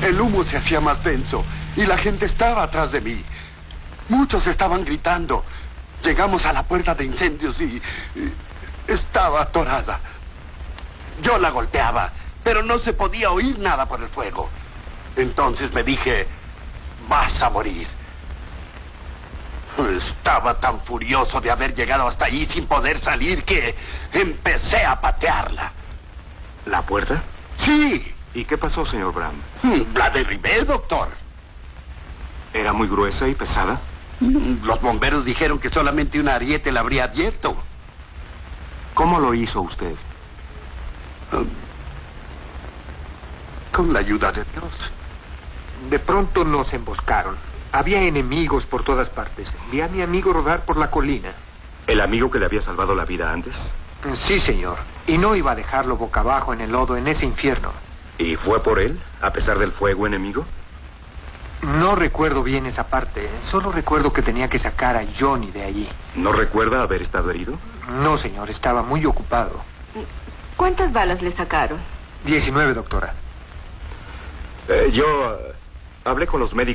El humo se hacía más denso y la gente estaba atrás de mí. Muchos estaban gritando. Llegamos a la puerta de incendios y estaba atorada. Yo la golpeaba, pero no se podía oír nada por el fuego. Entonces me dije, vas a morir. Estaba tan furioso de haber llegado hasta allí sin poder salir que empecé a patearla. ¿La puerta? Sí. ¿Y qué pasó, señor Bram? La derribé, doctor. ¿Era muy gruesa y pesada? Los bomberos dijeron que solamente un ariete la habría abierto. ¿Cómo lo hizo usted? Con la ayuda de Dios. De pronto nos emboscaron. Había enemigos por todas partes. Vi a mi amigo rodar por la colina. ¿El amigo que le había salvado la vida antes? Sí, señor. Y no iba a dejarlo boca abajo en el lodo, en ese infierno. ¿Y fue por él, a pesar del fuego enemigo? No recuerdo bien esa parte. Solo recuerdo que tenía que sacar a Johnny de allí. ¿No recuerda haber estado herido? No, señor. Estaba muy ocupado. ¿Cuántas balas le sacaron? 19, doctora. Yo hablé con los médicos